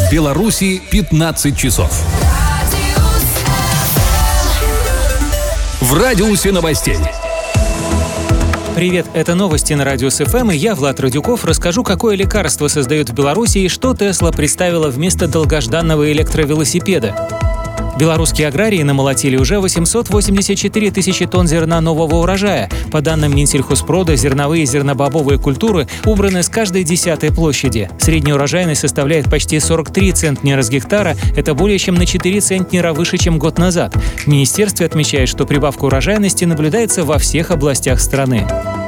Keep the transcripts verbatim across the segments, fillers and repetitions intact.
В Беларуси пятнадцать часов. В радиусе новостей. Привет, это новости на Радиус эф эм, и я, Влад Радюков, расскажу, какое лекарство создают в Беларуси и что Tesla представила вместо долгожданного электровелосипеда. Белорусские аграрии намолотили уже восемьсот восемьдесят четыре тысячи тонн зерна нового урожая. По данным Минсельхозпрода, зерновые и зернобобовые культуры убраны с каждой десятой площади. Средняя урожайность составляет почти сорок три центнера с гектара. Это более чем на четыре центнера выше, чем год назад. В министерстве отмечают, что прибавка урожайности наблюдается во всех областях страны.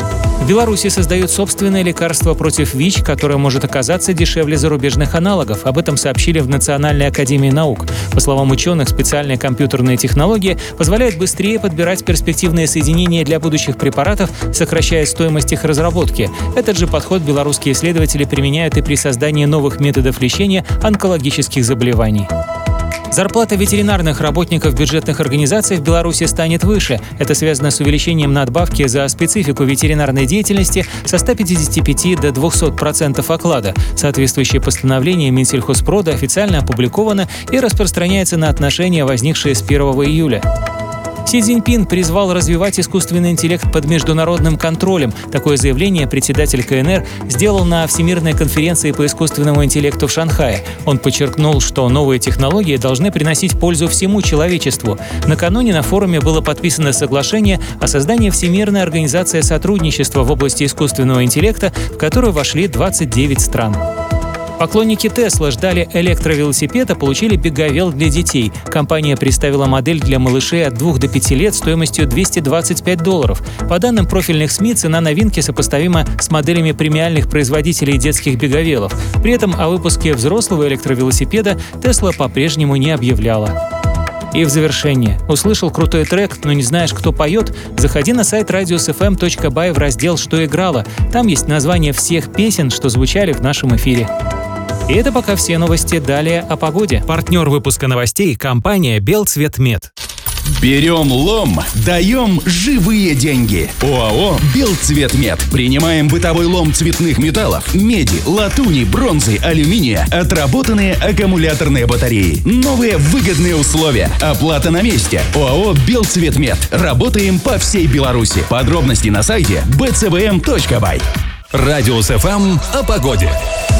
В Беларуси создают собственное лекарство против ВИЧ, которое может оказаться дешевле зарубежных аналогов. Об этом сообщили в Национальной академии наук. По словам ученых, специальные компьютерные технологии позволяют быстрее подбирать перспективные соединения для будущих препаратов, сокращая стоимость их разработки. Этот же подход белорусские исследователи применяют и при создании новых методов лечения онкологических заболеваний. Зарплата ветеринарных работников бюджетных организаций в Беларуси станет выше. Это связано с увеличением надбавки за специфику ветеринарной деятельности со ста пятидесяти пяти до двухсот процентов оклада. Соответствующее постановление Минсельхозпрода официально опубликовано и распространяется на отношения, возникшие с первого июля. Си Цзиньпин призвал развивать искусственный интеллект под международным контролем. Такое заявление председатель ка эн эр сделал на Всемирной конференции по искусственному интеллекту в Шанхае. Он подчеркнул, что новые технологии должны приносить пользу всему человечеству. Накануне на форуме было подписано соглашение о создании Всемирной организации сотрудничества в области искусственного интеллекта, в которую вошли двадцать девять стран. Поклонники Tesla ждали электровелосипеда, получили беговел для детей. Компания представила модель для малышей от двух до пяти лет стоимостью двести двадцать пять долларов. По данным профильных СМИ, цена новинки сопоставима с моделями премиальных производителей детских беговелов. При этом о выпуске взрослого электровелосипеда Tesla по-прежнему не объявляла. И в завершение. Услышал крутой трек, но не знаешь, кто поет? Заходи на сайт радиус эф эм точка бай в раздел «Что играло». Там есть название всех песен, что звучали в нашем эфире. И это пока все новости. Далее о погоде. Партнер выпуска новостей – компания «Белцветмет». Берем лом, даем живые деньги. ОАО «Белцветмет». Принимаем бытовой лом цветных металлов, меди, латуни, бронзы, алюминия, отработанные аккумуляторные батареи. Новые выгодные условия. Оплата на месте. ОАО «Белцветмет». Работаем по всей Беларуси. Подробности на сайте бэ цэ вэ эм точка бай. Радиус эф эм о погоде.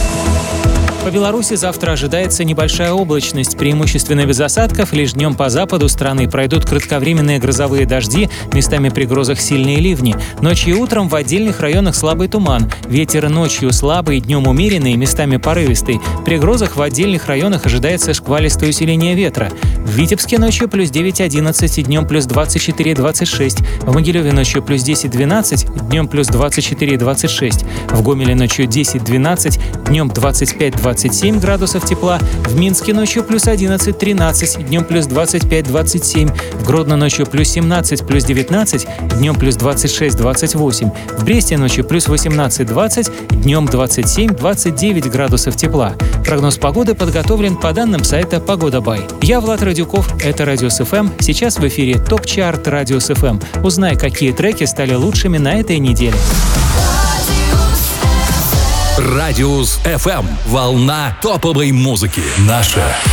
По Беларуси завтра ожидается небольшая облачность, преимущественно без осадков. Лишь днем по западу страны пройдут кратковременные грозовые дожди, местами при грозах сильные ливни. Ночью и утром в отдельных районах слабый туман. Ветер ночью слабый, днем умеренный, местами порывистый. При грозах в отдельных районах ожидается шквалистое усиление ветра. В Витебске ночью плюс девять одиннадцать и днем плюс двадцать четыре двадцать шесть. В Могилеве ночью плюс десять двенадцать, днем плюс двадцать четыре двадцать шесть. В Гомеле ночью десять двенадцать, днем двадцать пять двадцать семь градусов тепла. В Минске ночью плюс одиннадцать тринадцать, днем плюс двадцать пять двадцать семь. В Гродно ночью плюс семнадцать плюс девятнадцать, днем плюс двадцать шесть двадцать восемь. В Бресте ночью плюс восемнадцать двадцать, днем двадцать семь двадцать девять градусов тепла. Прогноз погоды подготовлен по данным сайта Погода Бай. Я Влад Радюков, это Радиус эф эм. Сейчас в эфире ТОП-чарт Радиус эф эм. Узнай, какие треки стали лучшими на этой неделе. Радиус эф эм. Волна топовой музыки. Наша.